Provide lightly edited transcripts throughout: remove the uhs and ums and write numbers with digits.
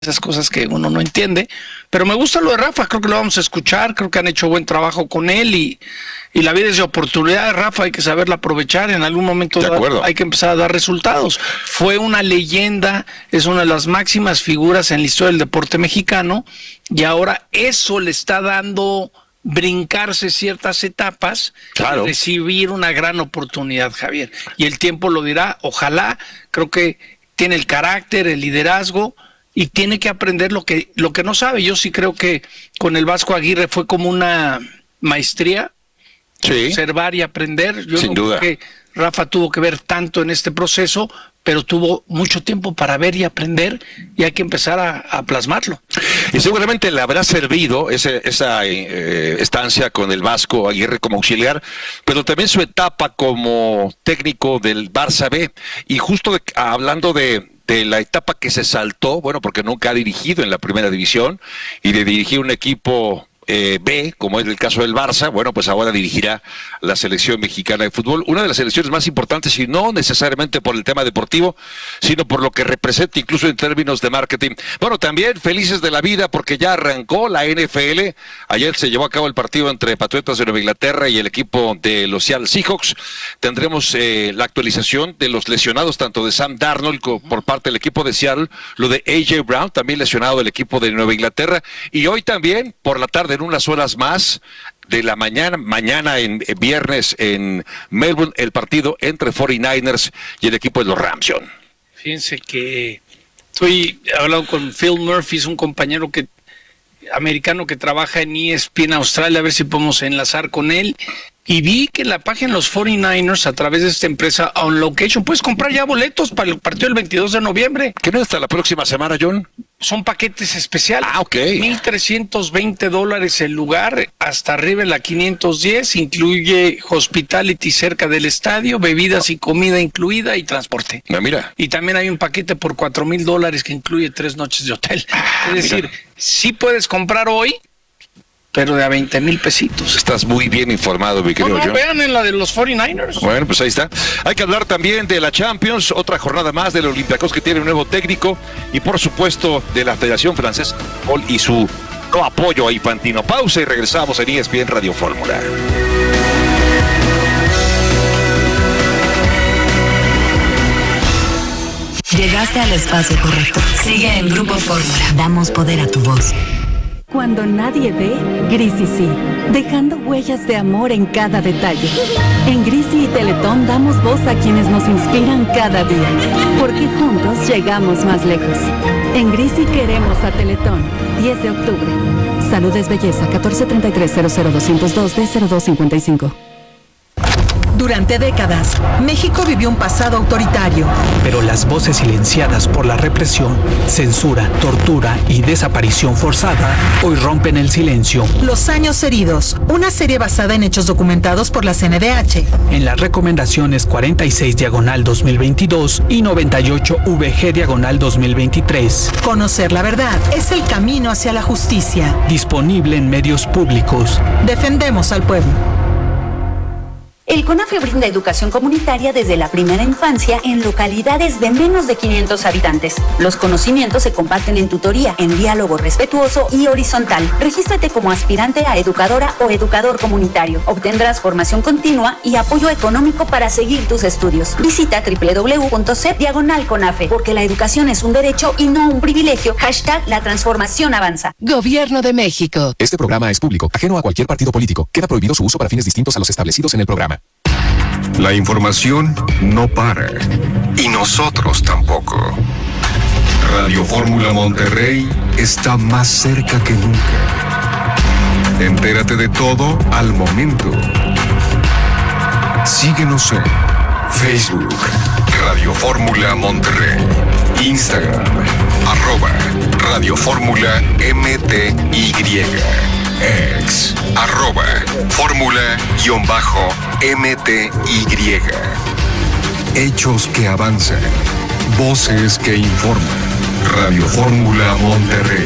esas cosas que uno no entiende, pero me gusta lo de Rafa, creo que lo vamos a escuchar, creo que han hecho buen trabajo con él y la vida es de oportunidades, Rafa, hay que saberla aprovechar, en algún momento hay que empezar a dar resultados. Fue una leyenda, es una de las máximas figuras en la historia del deporte mexicano y ahora eso le está dando brincarse ciertas etapas, claro, y recibir una gran oportunidad, Javier, y el tiempo lo dirá, ojalá, creo que tiene el carácter, el liderazgo, y tiene que aprender lo que no sabe. Yo sí creo que con el Vasco Aguirre fue como una maestría, sí, observar y aprender. Yo sin duda creo que Rafa tuvo que ver tanto en este proceso, pero tuvo mucho tiempo para ver y aprender, y hay que empezar a plasmarlo. Y seguramente le habrá servido esa estancia con el Vasco Aguirre como auxiliar, pero también su etapa como técnico del Barça B, y justo hablando de la etapa que se saltó, bueno, porque nunca ha dirigido en la primera división, y de dirigir un equipo B, como es el caso del Barça, bueno, pues ahora dirigirá la selección mexicana de fútbol, una de las selecciones más importantes, y no necesariamente por el tema deportivo, sino por lo que representa incluso en términos de marketing. Bueno, también felices de la vida porque ya arrancó la NFL, ayer se llevó a cabo el partido entre Patriotas de Nueva Inglaterra y el equipo de los Seattle Seahawks. Tendremos la actualización de los lesionados, tanto de Sam Darnold por parte del equipo de Seattle, lo de A.J. Brown, también lesionado del equipo de Nueva Inglaterra, y hoy también, por la tarde, en unas horas más de la mañana en viernes en Melbourne, el partido entre 49ers y el equipo de los Rams, John. Fíjense que estoy hablando con Phil Murphy, es un compañero americano que trabaja en ESPN Australia, a ver si podemos enlazar con él. Y vi que en la página de los 49ers, a través de esta empresa On Location, puedes comprar ya boletos para el partido del 22 de noviembre. ¿Qué no es hasta la próxima semana, John? Son paquetes especiales. Ok. $1,320 el lugar, hasta arriba en la 510, incluye hospitality cerca del estadio, bebidas y comida incluida y transporte. Mira. Y también hay un paquete por $4,000 que incluye 3 noches de hotel. Es decir, sí puedes comprar hoy, pero de a 20,000 pesitos. Estás muy bien informado, mi querido John. Vean en la de los 49ers. Bueno, pues ahí está. Hay que hablar también de la Champions, otra jornada más del Olympiacos que tiene un nuevo técnico, y por supuesto de la Federación Francesa y su no apoyo a Infantino. Pausa y regresamos en ESPN Radio Fórmula. Llegaste al espacio correcto. Sigue en Grupo Fórmula. Damos poder a tu voz. Cuando nadie ve, Grisi sí, dejando huellas de amor en cada detalle. En Grisi y Teletón damos voz a quienes nos inspiran cada día, porque juntos llegamos más lejos. En Grisi queremos a Teletón. 10 de octubre. Salud es belleza. 1433-00202-D0255. Durante décadas, México vivió un pasado autoritario. Pero las voces silenciadas por la represión, censura, tortura y desaparición forzada hoy rompen el silencio. Los años heridos, una serie basada en hechos documentados por la CNDH. En las recomendaciones 46/2022 y 98/VG/2023. Conocer la verdad es el camino hacia la justicia. Disponible en medios públicos. Defendemos al pueblo. El CONAFE brinda educación comunitaria desde la primera infancia en localidades de menos de 500 habitantes. Los conocimientos se comparten en tutoría, en diálogo respetuoso y horizontal. Regístrate como aspirante a educadora o educador comunitario. Obtendrás formación continua y apoyo económico para seguir tus estudios. Visita www.cep/CONAFE, porque la educación es un derecho y no un privilegio. #La transformación avanza. Gobierno de México. Este programa es público, ajeno a cualquier partido político. Queda prohibido su uso para fines distintos a los establecidos en el programa. La información no para, y nosotros tampoco. Radio Fórmula Monterrey está más cerca que nunca. Entérate de todo al momento. Síguenos en Facebook, Radio Fórmula Monterrey, Instagram, @Radio Fórmula MTY. Ex, @Fórmula_MTY. Hechos que avanzan, voces que informan. Radio Fórmula Monterrey.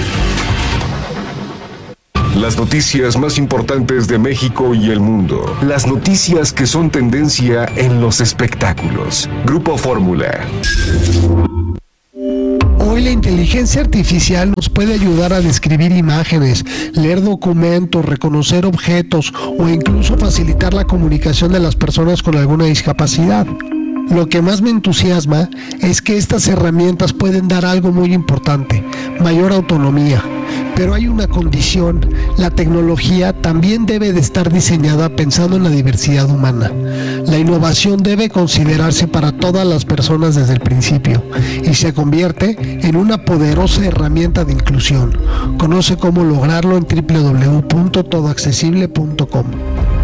Las noticias más importantes de México y el mundo. Las noticias que son tendencia en los espectáculos. Grupo Fórmula. Hoy la inteligencia artificial nos puede ayudar a describir imágenes, leer documentos, reconocer objetos o incluso facilitar la comunicación de las personas con alguna discapacidad. Lo que más me entusiasma es que estas herramientas pueden dar algo muy importante, mayor autonomía. Pero hay una condición: la tecnología también debe de estar diseñada pensando en la diversidad humana. La innovación debe considerarse para todas las personas desde el principio y se convierte en una poderosa herramienta de inclusión. Conoce cómo lograrlo en www.todoaccesible.com.